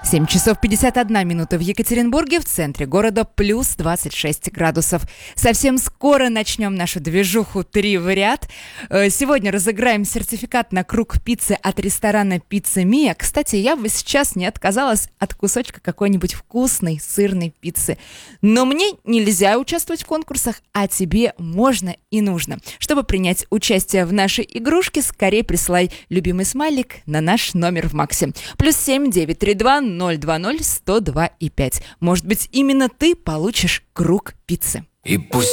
7 часов 51 минута в Екатеринбурге, в центре города плюс 26 градусов. Совсем скоро начнем нашу движуху 3 в ряд. Сегодня разыграем сертификат на круг пиццы от ресторана «Пицца Мия». Кстати, я бы сейчас не отказалась от кусочка какой-нибудь вкусной сырной пиццы. Но мне нельзя участвовать в конкурсах, а тебе можно и нужно. Чтобы принять участие в нашей игрушке, скорее присылай любимый смайлик на наш номер в Максе. +7 932 020 102 и 5. Может быть, именно ты получишь круг пиццы. И пусть